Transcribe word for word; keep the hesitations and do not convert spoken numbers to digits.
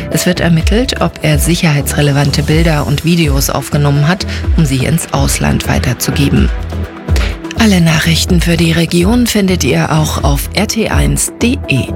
Es wird ermittelt, ob er sicherheitsrelevante Bilder und Videos aufgenommen hat, um sie ins Ausland weiterzugeben. Alle Nachrichten für die Region findet ihr auch auf r t eins punkt d e.